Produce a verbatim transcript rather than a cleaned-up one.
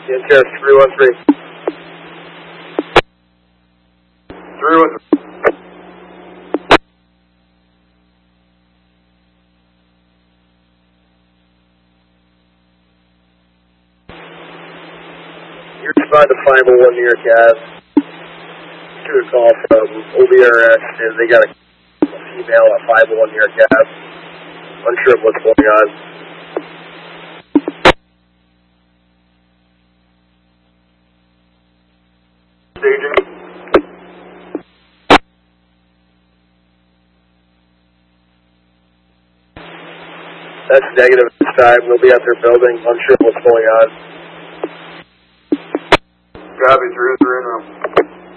Inter three one three. three one three. You're responding to five oh one New York Ave. To a call from O B R S, and they got a female at five oh one New York Ave. Unsure of what's going on. Staging. That's negative this time. We'll be at their building. Unsure of what's going on. Copy, through, through now.